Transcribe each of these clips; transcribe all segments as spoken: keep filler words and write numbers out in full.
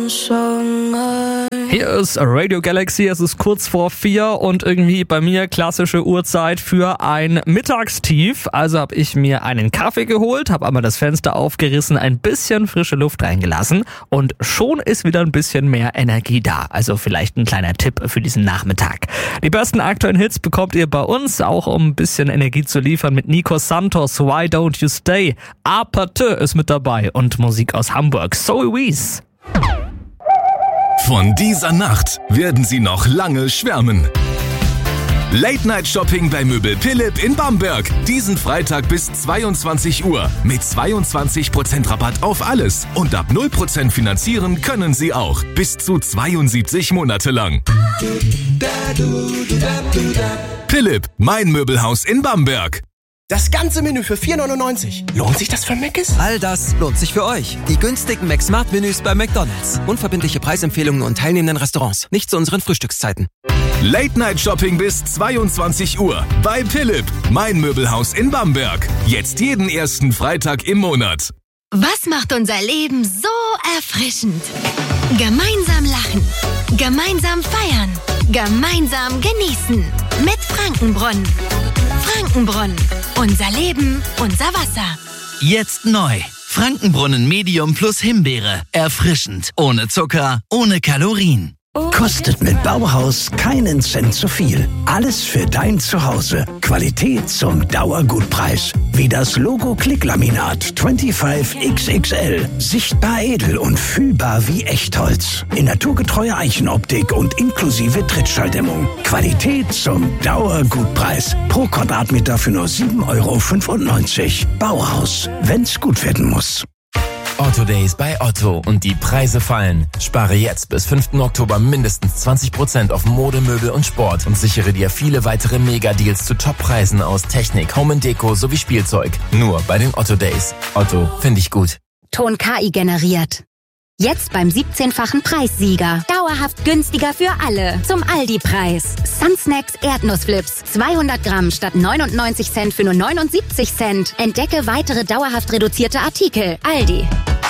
Hier ist Radio Galaxy, es ist kurz vor vier und irgendwie bei mir klassische Uhrzeit für ein Mittagstief. Also habe ich mir einen Kaffee geholt, habe einmal das Fenster aufgerissen, ein bisschen frische Luft reingelassen und schon ist wieder ein bisschen mehr Energie da. Also vielleicht ein kleiner Tipp für diesen Nachmittag. Die besten aktuellen Hits bekommt ihr bei uns, auch um ein bisschen Energie zu liefern mit Nico Santos, Why Don't You Stay? Apathe ist mit dabei und Musik aus Hamburg, Zoe Wees. Von dieser Nacht werden Sie noch lange schwärmen. Late-Night-Shopping bei Möbel Philipp in Bamberg. Diesen Freitag bis zweiundzwanzig Uhr. Mit zweiundzwanzig Prozent Rabatt auf alles. Und ab null Prozent finanzieren können Sie auch. Bis zu zweiundsiebzig Monate lang. Philipp, mein Möbelhaus in Bamberg. Das ganze Menü für vier neunundneunzig. Lohnt sich das für Mc's? All das lohnt sich für euch. Die günstigen McSmart-Menüs bei McDonald's. Unverbindliche Preisempfehlungen und teilnehmenden Restaurants. Nicht zu unseren Frühstückszeiten. Late-Night-Shopping bis zweiundzwanzig Uhr. Bei Philipp, mein Möbelhaus in Bamberg. Jetzt jeden ersten Freitag im Monat. Was macht unser Leben so erfrischend? Gemeinsam lachen. Gemeinsam feiern. Gemeinsam genießen. Mit Frankenbrunnen. Frankenbrunnen. Unser Leben, unser Wasser. Jetzt neu. Frankenbrunnen Medium plus Himbeere. Erfrischend. Ohne Zucker, ohne Kalorien. Kostet mit Bauhaus keinen Cent zu viel. Alles für dein Zuhause. Qualität zum Dauergutpreis. Wie das Logo Klicklaminat fünfundzwanzig X X L. Sichtbar edel und fühlbar wie Echtholz. In naturgetreuer Eichenoptik und inklusive Trittschalldämmung. Qualität zum Dauergutpreis. Pro Quadratmeter für nur sieben Euro fünfundneunzig. Bauhaus, wenn's gut werden muss. Otto Days bei Otto und die Preise fallen. Spare jetzt bis fünften Oktober mindestens zwanzig Prozent auf Mode, Möbel und Sport und sichere dir viele weitere Mega-Deals zu Top-Preisen aus Technik, Home and Deko sowie Spielzeug. Nur bei den Otto Days. Otto, finde ich gut. Ton K I generiert. Jetzt beim siebzehnfachen Preissieger. Dauerhaft günstiger für alle. Zum Aldi-Preis. Sunsnacks Erdnussflips. zweihundert Gramm statt neunundneunzig Cent für nur neunundsiebzig Cent. Entdecke weitere dauerhaft reduzierte Artikel. Aldi.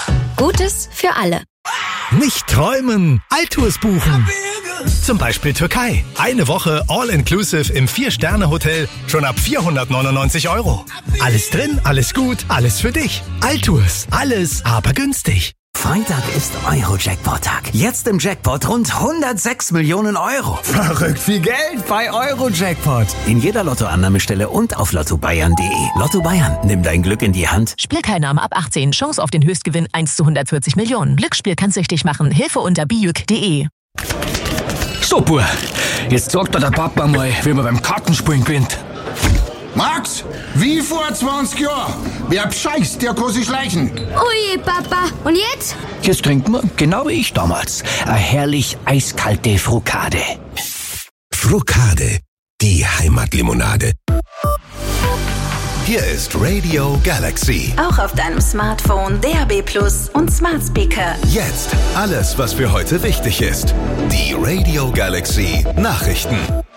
Gutes für alle. Nicht träumen, Altours buchen. Zum Beispiel Türkei. Eine Woche All-Inclusive im Vier-Sterne-Hotel. Schon ab vierhundertneunundneunzig Euro. Alles drin, alles gut, alles für dich. Altours. Alles, aber günstig. Freitag ist Euro-Jackpot-Tag. Jetzt im Jackpot rund hundertsechs Millionen Euro. Verrückt viel Geld bei Euro-Jackpot. In jeder Lottoannahmestelle und auf lotto bayern punkt de. Lotto Bayern, nimm dein Glück in die Hand. Spielteilnahme ab achtzehn. Chance auf den Höchstgewinn eins zu hundertvierzig Millionen. Glücksspiel kann süchtig machen. Hilfe unter bijuk punkt de. So, Bub, jetzt sagt dir der Papa mal, wie man beim Kartenspielen gewinnt. Max, wie vor zwanzig Jahren. Wer bescheißt, der kann sich schleichen. Oje, Papa. Und jetzt? Jetzt trinken wir, genau wie ich damals, eine herrlich eiskalte Frukade. Frukade, die Heimatlimonade. Hier ist Radio Galaxy. Auch auf deinem Smartphone, D A B Plus und Smart Speaker. Jetzt alles, was für heute wichtig ist. Die Radio Galaxy Nachrichten.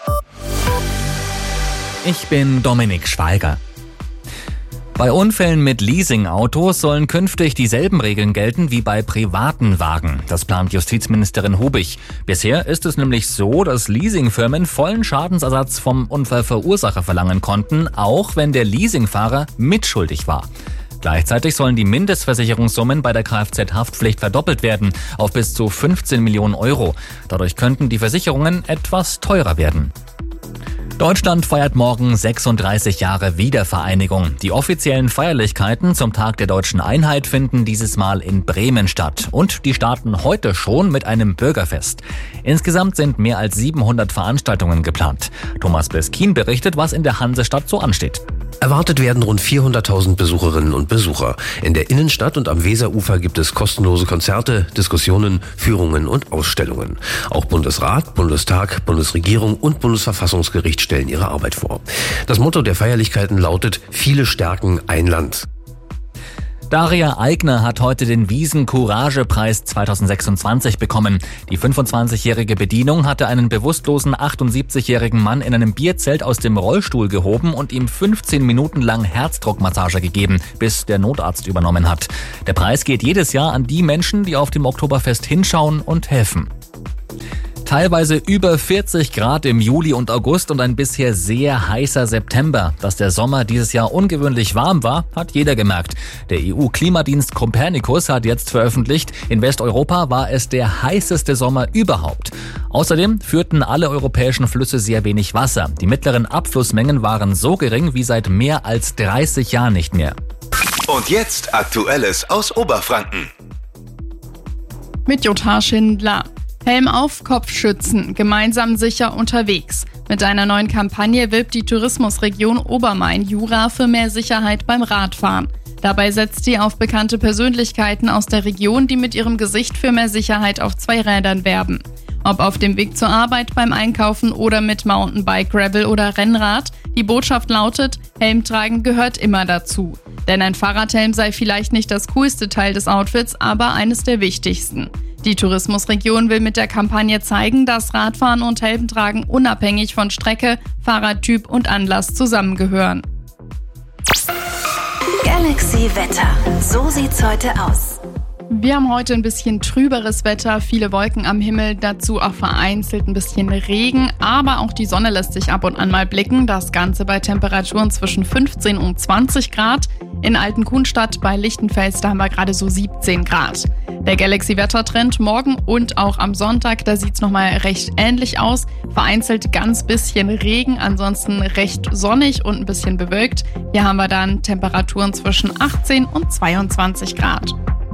Ich bin Dominik Schweiger. Bei Unfällen mit Leasingautos sollen künftig dieselben Regeln gelten wie bei privaten Wagen. Das plant Justizministerin Hubig. Bisher ist es nämlich so, dass Leasingfirmen vollen Schadensersatz vom Unfallverursacher verlangen konnten, auch wenn der Leasingfahrer mitschuldig war. Gleichzeitig sollen die Mindestversicherungssummen bei der Kfz-Haftpflicht verdoppelt werden auf bis zu fünfzehn Millionen Euro. Dadurch könnten die Versicherungen etwas teurer werden. Deutschland feiert morgen sechsunddreißig Jahre Wiedervereinigung. Die offiziellen Feierlichkeiten zum Tag der deutschen Einheit finden dieses Mal in Bremen statt. Und die starten heute schon mit einem Bürgerfest. Insgesamt sind mehr als siebenhundert Veranstaltungen geplant. Thomas Beskin berichtet, was in der Hansestadt so ansteht. Erwartet werden rund vierhunderttausend Besucherinnen und Besucher. In der Innenstadt und am Weserufer gibt es kostenlose Konzerte, Diskussionen, Führungen und Ausstellungen. Auch Bundesrat, Bundestag, Bundesregierung und Bundesverfassungsgericht stellen ihre Arbeit vor. Das Motto der Feierlichkeiten lautet: Viele stärken ein Land. Daria Eigner hat heute den Wiesen-Courage-Preis zweitausendsechsundzwanzig bekommen. Die fünfundzwanzigjährige Bedienung hatte einen bewusstlosen achtundsiebzigjährigen Mann in einem Bierzelt aus dem Rollstuhl gehoben und ihm fünfzehn Minuten lang Herzdruckmassage gegeben, bis der Notarzt übernommen hat. Der Preis geht jedes Jahr an die Menschen, die auf dem Oktoberfest hinschauen und helfen. Teilweise über vierzig Grad im Juli und August und ein bisher sehr heißer September. Dass der Sommer dieses Jahr ungewöhnlich warm war, hat jeder gemerkt. Der E U-Klimadienst Copernicus hat jetzt veröffentlicht, in Westeuropa war es der heißeste Sommer überhaupt. Außerdem führten alle europäischen Flüsse sehr wenig Wasser. Die mittleren Abflussmengen waren so gering wie seit mehr als dreißig Jahren nicht mehr. Und jetzt Aktuelles aus Oberfranken. Mit Jutta Schindler. Helm auf, Kopfschützen, gemeinsam sicher unterwegs. Mit einer neuen Kampagne wirbt die Tourismusregion Obermain-Jura für mehr Sicherheit beim Radfahren. Dabei setzt sie auf bekannte Persönlichkeiten aus der Region, die mit ihrem Gesicht für mehr Sicherheit auf zwei Rädern werben. Ob auf dem Weg zur Arbeit, beim Einkaufen oder mit Mountainbike, Gravel oder Rennrad, die Botschaft lautet, Helm tragen gehört immer dazu. Denn ein Fahrradhelm sei vielleicht nicht das coolste Teil des Outfits, aber eines der wichtigsten. Die Tourismusregion will mit der Kampagne zeigen, dass Radfahren und Helmtragen unabhängig von Strecke, Fahrradtyp und Anlass zusammengehören. Galaxy Wetter. So sieht's heute aus. Wir haben heute ein bisschen trüberes Wetter, viele Wolken am Himmel, dazu auch vereinzelt ein bisschen Regen, aber auch die Sonne lässt sich ab und an mal blicken. Das Ganze bei Temperaturen zwischen fünfzehn und zwanzig Grad. In Altenkunstadt bei Lichtenfels, da haben wir gerade so siebzehn Grad. Der Galaxy-Wettertrend morgen und auch am Sonntag, da sieht's nochmal recht ähnlich aus. Vereinzelt ganz bisschen Regen, ansonsten recht sonnig und ein bisschen bewölkt. Hier haben wir dann Temperaturen zwischen achtzehn und zweiundzwanzig Grad.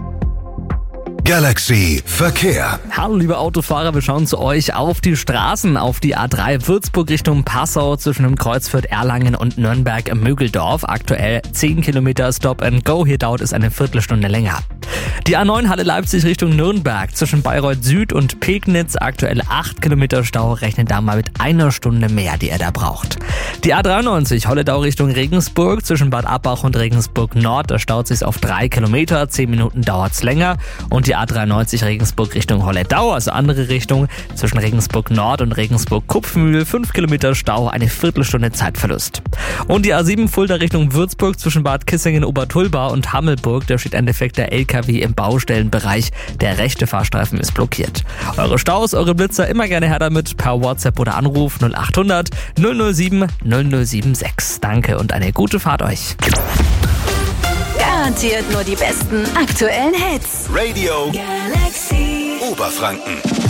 Galaxy Verkehr. Hallo liebe Autofahrer, wir schauen zu euch auf die Straßen, auf die A drei Würzburg Richtung Passau zwischen dem Kreuz Fürth-Erlangen und Nürnberg-Mögeldorf. Aktuell zehn Kilometer Stop and Go, hier dauert es eine Viertelstunde länger. Die A neun Halle Leipzig Richtung Nürnberg zwischen Bayreuth Süd und Pegnitz, aktuell acht Kilometer Stau, rechnet da mal mit einer Stunde mehr, die ihr da braucht. Die A dreiundneunzig Holledau Richtung Regensburg zwischen Bad Abbach und Regensburg Nord, da staut sich's auf drei Kilometer, zehn Minuten dauert's länger. Und die A dreiundneunzig Regensburg Richtung Holledau, also andere Richtung, zwischen Regensburg Nord und Regensburg Kupfmühl, fünf Kilometer Stau, eine Viertelstunde Zeitverlust. Und die A sieben Fulda Richtung Würzburg zwischen Bad Kissingen-Obertulba und Hammelburg, da steht ein defekter L K W im Baustellenbereich, der rechte Fahrstreifen ist blockiert. Eure Staus, eure Blitzer immer gerne her damit per WhatsApp oder Anruf null acht hundert null null sieben null null sieben sechs. Danke und eine gute Fahrt euch. Garantiert nur die besten aktuellen Hits. Radio Galaxy Oberfranken.